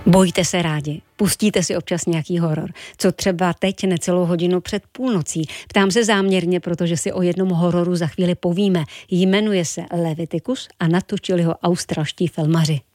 Bojíte se rádi? Pustíte si občas nějaký horor? Co třeba teď necelou hodinu před půlnocí? Ptám se záměrně, protože si o jednom hororu za chvíli povíme. Jmenuje se Leviticus a natočili ho australští filmaři.